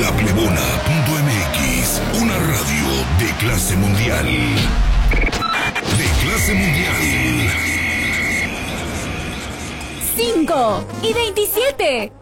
laplebona.mx, una radio de clase mundial. De clase mundial. 5 y 27.